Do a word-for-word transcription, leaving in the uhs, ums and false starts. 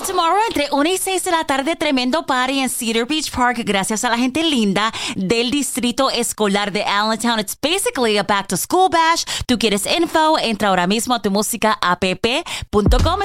tomorrow entre una y seis de la tarde, tremendo party en Cedar Beach Park gracias a la gente linda del Distrito Escolar de Allentown. It's basically a back to school bash. Tú quieres info, entra ahora mismo a tu música app punto com.